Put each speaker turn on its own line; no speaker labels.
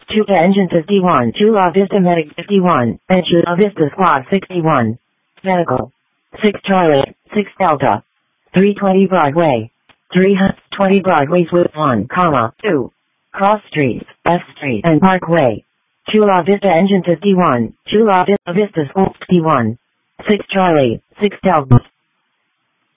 Chula Engine 51, Chula Vista Medic 51, and Chula Vista Squad 61. Medical. 6 Charlie, 6 Delta. 320 Broadway. 320 Broadway Suite 1, 2. Cross Streets, F Street and Parkway. Chula Vista Engine 51, Chula Vista Squad 51. 6 Charlie, 6 Delta.